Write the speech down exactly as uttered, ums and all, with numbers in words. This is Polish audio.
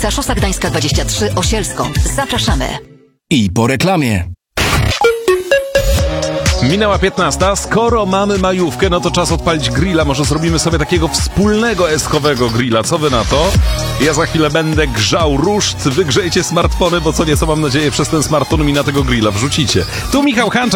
Szosa Gdańska dwadzieścia trzy, Osielsko. Zapraszamy. I po reklamie. Minęła piętnasta. Skoro mamy majówkę, no to czas odpalić grilla. Może zrobimy sobie takiego wspólnego eskowego grilla. Co wy na to? Ja za chwilę będę grzał ruszt. Wygrzejcie smartfony, bo co nieco mam nadzieję przez ten smartfon mi na tego grilla wrzucicie. Tu Michał Hanczak.